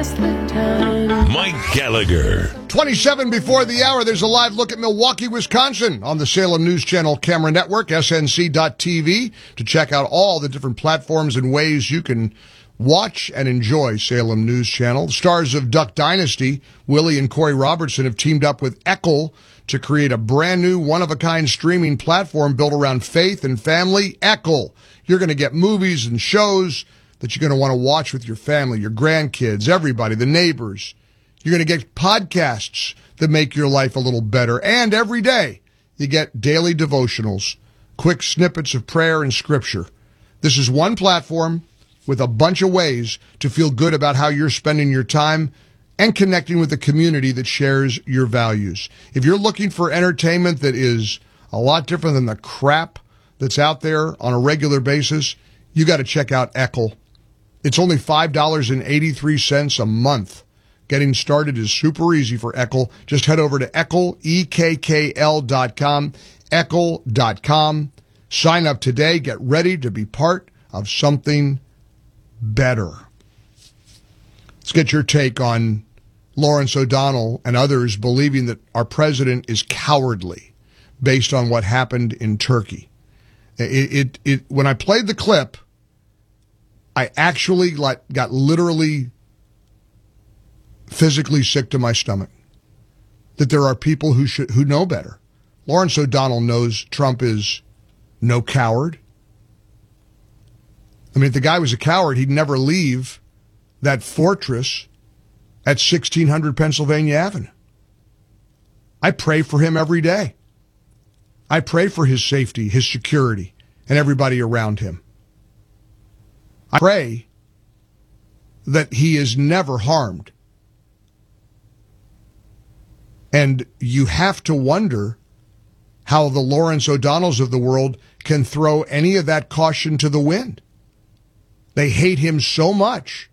pass the time. Mike Gallagher. 27 before the hour, there's a live look at Milwaukee, Wisconsin on the Salem News Channel camera network, snc.tv, to check out all the different platforms and ways you can watch and enjoy Salem News Channel. The stars of Duck Dynasty, Willie and Corey Robertson, have teamed up with Eccl to create a brand new one-of-a-kind streaming platform built around faith and family. Eccl. You're going to get movies and shows that you're going to want to watch with your family, your grandkids, everybody, the neighbors. You're going to get podcasts that make your life a little better. And every day, you get daily devotionals, quick snippets of prayer and scripture. This is one platform with a bunch of ways to feel good about how you're spending your time and connecting with the community that shares your values. If you're looking for entertainment that is a lot different than the crap that's out there on a regular basis, you got to check out Eccl. It's only $5.83 a month. Getting started is super easy for Eccl. Just head over to Eccl, EKKL.com, Eccl.com. Sign up today. Get ready to be part of something better. Let's get your take on Lawrence O'Donnell and others believing that our president is cowardly based on what happened in Turkey. When I played the clip, I actually got literally physically sick to my stomach. That there are people who know better. Lawrence O'Donnell knows Trump is no coward. I mean, if the guy was a coward, he'd never leave that fortress at 1600 Pennsylvania Avenue. I pray for him every day. I pray for his safety, his security, and everybody around him. I pray that he is never harmed. And you have to wonder how the Lawrence O'Donnells of the world can throw any of that caution to the wind. They hate him so much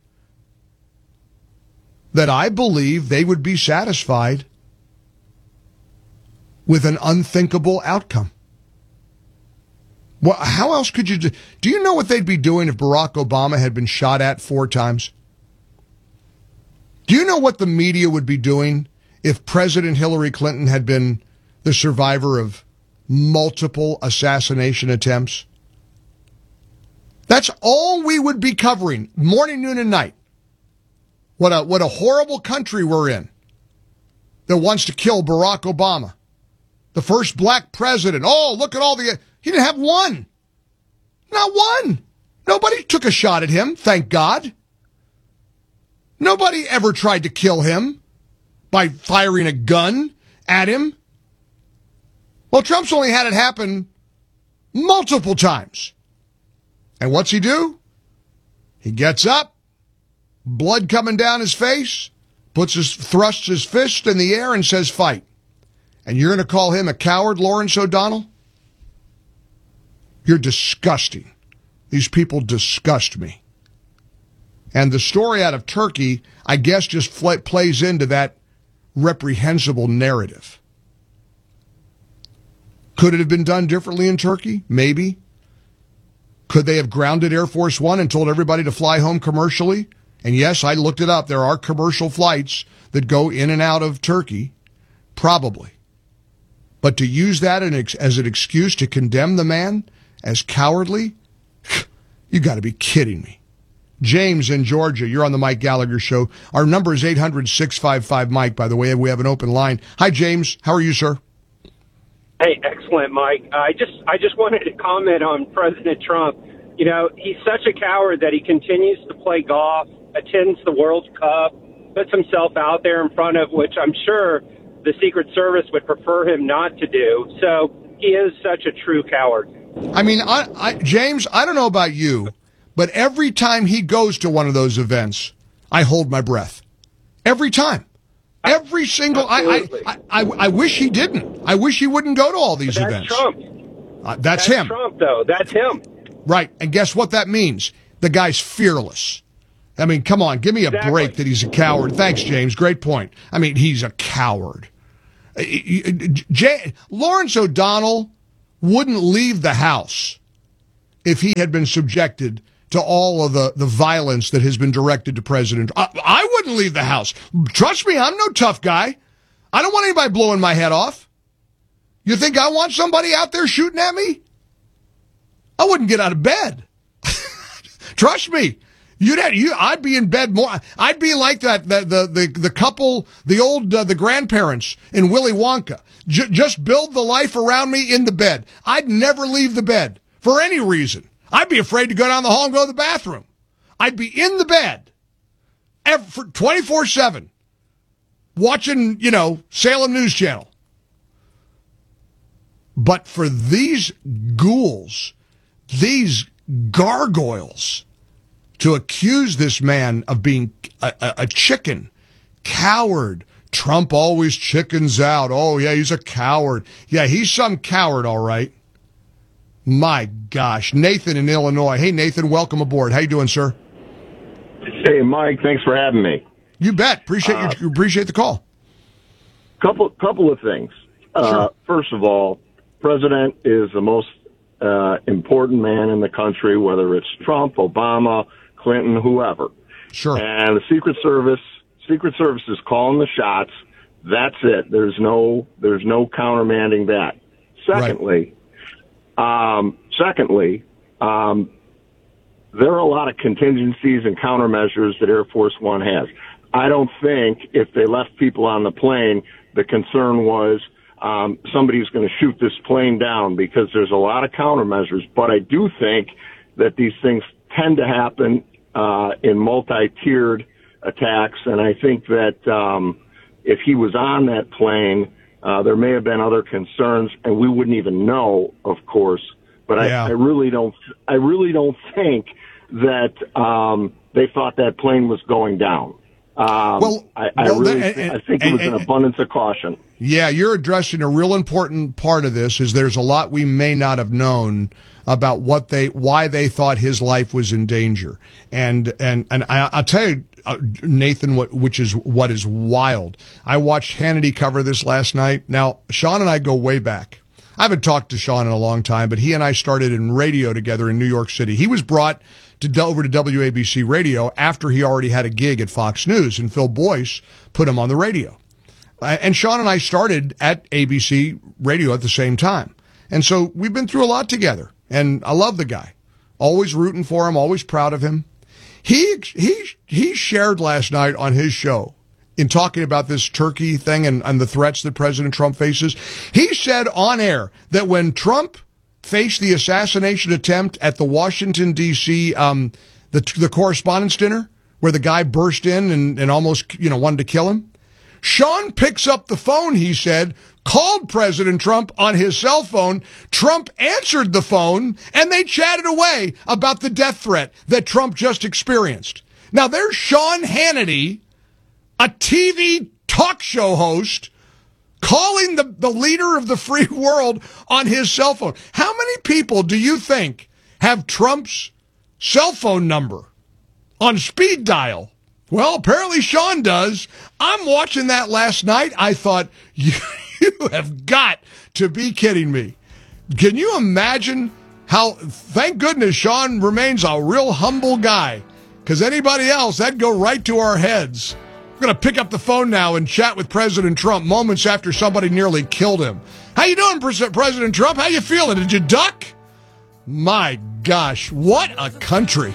that I believe they would be satisfied with an unthinkable outcome. Well, how else could you do? Do you know what they'd be doing if Barack Obama had been shot at 4 times? Do you know what the media would be doing if President Hillary Clinton had been the survivor of multiple assassination attempts? That's all we would be covering, morning, noon, and night. What a horrible country we're in that wants to kill Barack Obama, the first black president. Oh, look at all the... He didn't have one. Not one. Nobody took a shot at him, thank God. Nobody ever tried to kill him by firing a gun at him. Well, Trump's only had it happen multiple times. And what's he do? He gets up, blood coming down his face, thrusts his fist in the air and says, fight. And you're going to call him a coward, Lawrence O'Donnell? You're disgusting. These people disgust me. And the story out of Turkey, I guess, just plays into that reprehensible narrative. Could it have been done differently in Turkey? Maybe. Could they have grounded Air Force One and told everybody to fly home commercially? And yes, I looked it up. There are commercial flights that go in and out of Turkey. Probably. But to use that as an excuse to condemn the man as cowardly? You got to be kidding me. James in Georgia, you're on the Mike Gallagher Show. Our number is 800-655-MIKE, by the way. We have an open line. Hi, James. How are you, sir? Hey, excellent, Mike. I just wanted to comment on President Trump. You know, he's such a coward that he continues to play golf, attends the World Cup, puts himself out there in front of, which I'm sure the Secret Service would prefer him not to do. So he is such a true coward. I mean, James, I don't know about you, but every time he goes to one of those events, I hold my breath. Every time. Every single... I wish he didn't. I wish he wouldn't go to all these events. Trump. That's him. Trump, though. That's him. Right. And guess what that means? The guy's fearless. I mean, come on. Give me a break that he's a coward. Thanks, James. Great point. I mean, he's a coward. Lawrence O'Donnell wouldn't leave the house if he had been subjected to all of the violence that has been directed to President Trump. I wouldn't leave the house. Trust me, I'm no tough guy. I don't want anybody blowing my head off. You think I want somebody out there shooting at me? I wouldn't get out of bed. Trust me. I'd be in bed more. I'd be like the couple, the grandparents in Willy Wonka. Just build the life around me in the bed. I'd never leave the bed for any reason. I'd be afraid to go down the hall and go to the bathroom. I'd be in the bed 24/7 watching, Salem News Channel. But for these ghouls, these gargoyles, to accuse this man of being a chicken, coward. Trump always chickens out. Oh, yeah, he's a coward. Yeah, he's some coward, all right. My gosh. Nathan in Illinois. Hey, Nathan, welcome aboard. How you doing, sir? Hey, Mike, thanks for having me. You bet. Appreciate the call. Couple of things. Sure. First of all, President is the most important man in the country, whether it's Trump, Obama, Clinton, whoever. Sure. And the Secret Service is calling the shots. That's it. There's no countermanding that. Secondly, there are a lot of contingencies and countermeasures that Air Force One has. I don't think if they left people on the plane, the concern was somebody's going to shoot this plane down, because there's a lot of countermeasures. But I do think that these things tend to happen in multi-tiered attacks, and I think that if he was on that plane, there may have been other concerns, and we wouldn't even know, of course. But yeah. I really don't think that they thought that plane was going down. I think it was an abundance of caution. Yeah, you're addressing a real important part of this. Is there's a lot we may not have known about why they thought his life was in danger, and I'll tell you, Nathan, what is wild. I watched Hannity cover this last night. Now, Sean and I go way back. I haven't talked to Sean in a long time, but he and I started in radio together in New York City. He was brought over to WABC Radio after he already had a gig at Fox News, and Phil Boyce put him on the radio. And Sean and I started at ABC Radio at the same time. And so we've been through a lot together. And I love the guy. Always rooting for him, always proud of him. He shared last night on his show, in talking about this Turkey thing and the threats that President Trump faces. He said on air that when Trump faced the assassination attempt at the Washington, D.C., the Correspondents' Dinner, where the guy burst in and almost, wanted to kill him, Sean picks up the phone, he said, called President Trump on his cell phone. Trump answered the phone, and they chatted away about the death threat that Trump just experienced. Now, there's Sean Hannity, a TV talk show host, calling the leader of the free world on his cell phone. How many people do you think have Trump's cell phone number on speed dial? Well, apparently Sean does. I'm watching that last night. I thought, you have got to be kidding me. Can you imagine how, thank goodness Sean remains a real humble guy, because anybody else, that'd go right to our heads. We're going to pick up the phone now and chat with President Trump moments after somebody nearly killed him. How you doing, President Trump? How you feeling? Did you duck? My gosh, what a country.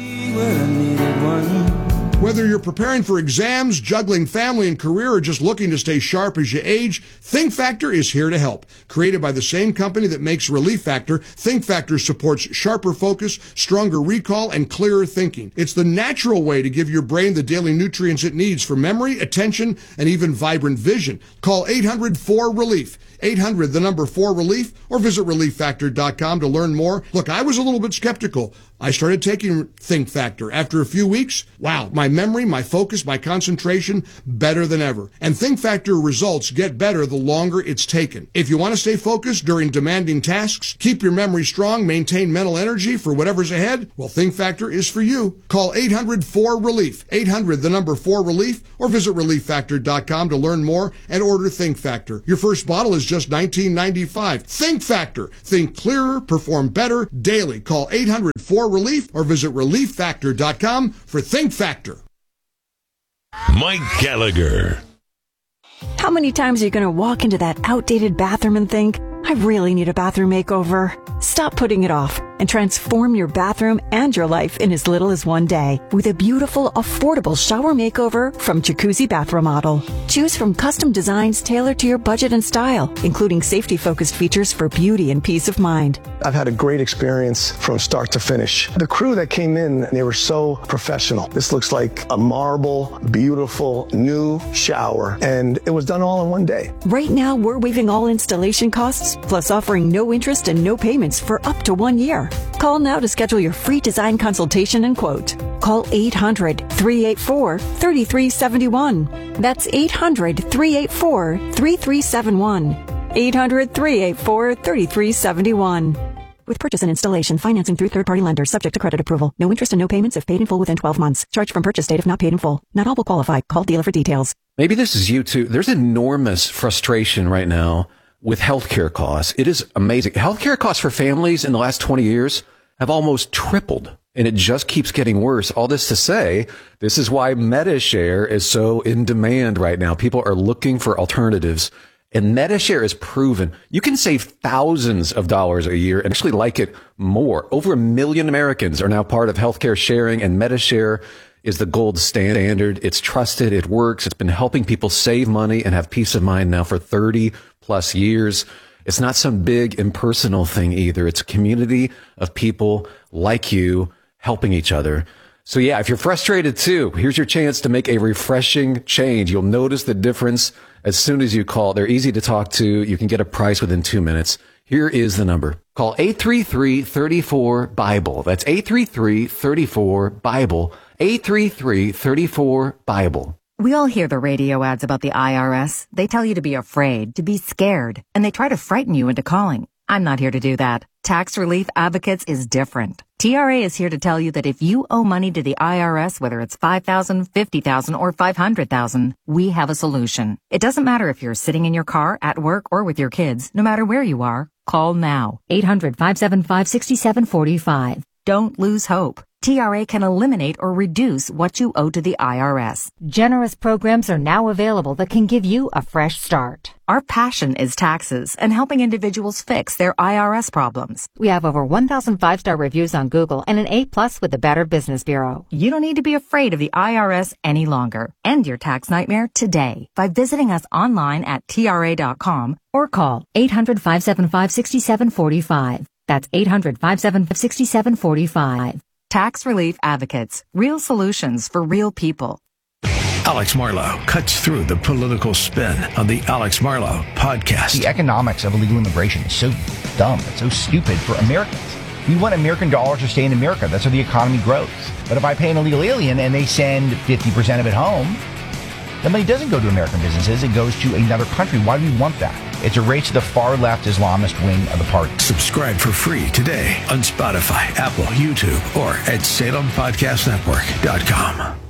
Whether you're preparing for exams, juggling family and career, or just looking to stay sharp as you age, Think Factor is here to help. Created by the same company that makes Relief Factor, Think Factor supports sharper focus, stronger recall, and clearer thinking. It's the natural way to give your brain the daily nutrients it needs for memory, attention, and even vibrant vision. Call 800-4RELIEF. 800-4RELIEF, or visit ReliefFactor.com to learn more. Look, I was a little bit skeptical. I started taking Think Factor. After a few weeks, wow, my memory, my focus, my concentration, better than ever. And Think Factor results get better the longer it's taken. If you want to stay focused during demanding tasks, keep your memory strong, maintain mental energy for whatever's ahead, well, Think Factor is for you. Call 800-4RELIEF. 800-4RELIEF, or visit ReliefFactor.com to learn more and order Think Factor. Your first bottle is just $19.95. Think Factor. Think clearer, perform better daily. Call 800-4RELIEF or visit relieffactor.com for Think Factor. Mike Gallagher. How many times are you going to walk into that outdated bathroom and think, I really need a bathroom makeover? Stop putting it off and transform your bathroom and your life in as little as one day with a beautiful, affordable shower makeover from Jacuzzi Bath Remodel. Choose from custom designs tailored to your budget and style, including safety-focused features for beauty and peace of mind. I've had a great experience from start to finish. The crew that came in, they were so professional. This looks like a marble, beautiful, new shower, and it was done all in one day. Right now, we're waiving all installation costs, plus offering no interest and no payments for up to 1 year. Call now to schedule your free design consultation and quote. Call 800-384-3371. That's 800-384-3371. 800-384-3371. With purchase and installation, financing through third-party lenders, subject to credit approval. No interest and no payments if paid in full within 12 months. Charge from purchase date if not paid in full. Not all will qualify. Call dealer for details. Maybe this is you too. There's enormous frustration right now with healthcare costs. It is amazing. Healthcare costs for families in the last 20 years have almost tripled, and it just keeps getting worse. All this to say, this is why MediShare is so in demand right now. People are looking for alternatives, and MediShare is proven you can save thousands of dollars a year and actually like it more. Over 1 million Americans are now part of healthcare sharing, and MediShare is the gold standard. It's trusted. It works. It's been helping people save money and have peace of mind now for 30 plus years. It's not some big impersonal thing either. It's a community of people like you helping each other. So yeah, if you're frustrated too, here's your chance to make a refreshing change. You'll notice the difference as soon as you call. They're easy to talk to. You can get a price within 2 minutes. Here is the number. Call 833-34-BIBLE. That's 833-34-BIBLE. 833-34-BIBLE. We all hear the radio ads about the IRS. They tell you to be afraid, to be scared, and they try to frighten you into calling. I'm not here to do that. Tax Relief Advocates is different. TRA is here to tell you that if you owe money to the IRS, whether it's $5,000, $50,000, or $500,000, we have a solution. It doesn't matter if you're sitting in your car, at work, or with your kids. No matter where you are, call now. 800-575-6745. Don't lose hope. TRA can eliminate or reduce what you owe to the IRS. Generous programs are now available that can give you a fresh start. Our passion is taxes and helping individuals fix their IRS problems. We have over 1,000 5-star reviews on Google and an A+ with the Better Business Bureau. You don't need to be afraid of the IRS any longer. End your tax nightmare today by visiting us online at TRA.com or call 800-575-6745. That's 800-575-6745. Tax Relief Advocates. Real solutions for real people. Alex Marlow cuts through the political spin on the Alex Marlow podcast. The economics of illegal immigration is so dumb. It's so stupid for Americans. We want American dollars to stay in America. That's how the economy grows. But if I pay an illegal alien and they send 50% of it home, the money doesn't go to American businesses. It goes to another country. Why do we want that? It's a race to the far-left Islamist wing of the party. Subscribe for free today on Spotify, Apple, YouTube, or at SalemPodcastNetwork.com.